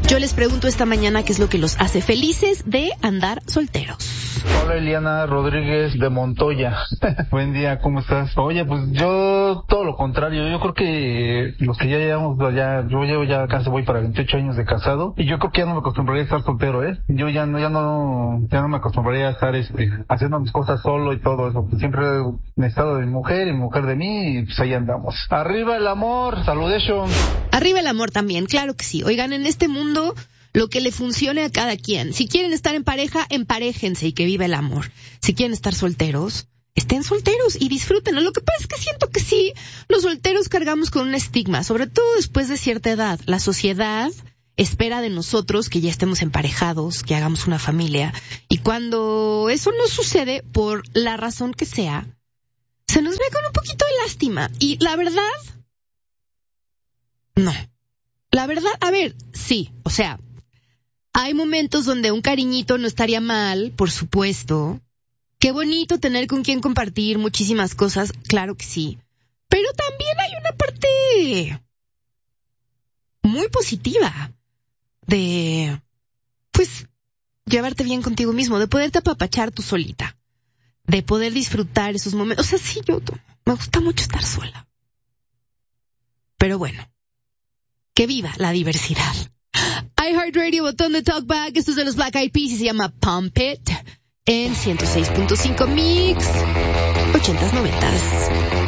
Yo les pregunto esta mañana qué es lo que los hace felices de andar solteros. Hola, Eliana Rodríguez de Montoya. Buen día, ¿cómo estás? Oye, pues yo todo lo contrario. Yo creo que los que ya llevamos yo llevo ya casi voy para 28 años de casado y yo creo que ya no me acostumbraría a estar soltero, Yo ya no me acostumbraría a estar haciendo mis cosas solo y todo eso. Siempre he estado de mi mujer y mi mujer de mí y pues ahí andamos. Arriba el amor, saludation. Arriba el amor también, claro que sí. Oigan, en este mundo lo que le funcione a cada quien. Si quieren estar en pareja, emparéjense y que viva el amor. Si quieren estar solteros, estén solteros y disfrútenlo. Lo que pasa es que siento que sí, los solteros cargamos con un estigma, sobre todo después de cierta edad. La sociedad espera de nosotros que ya estemos emparejados, que hagamos una familia. Y cuando eso no sucede, por la razón que sea, se nos ve con un poquito de lástima. Y la verdad, no. La verdad, a ver, sí, o sea, hay momentos donde un cariñito no estaría mal, por supuesto. Qué bonito tener con quien compartir muchísimas cosas, claro que sí. Pero también hay una parte muy positiva de, pues, llevarte bien contigo mismo, de poderte apapachar tú solita, de poder disfrutar esos momentos. O sea, sí, me gusta mucho estar sola. Pero bueno, que viva la diversidad. iHeartRadio, botón de talkback. Esto es de los Black Eyed Peas y se llama Pump It en 106.5 Mix 80s 90s.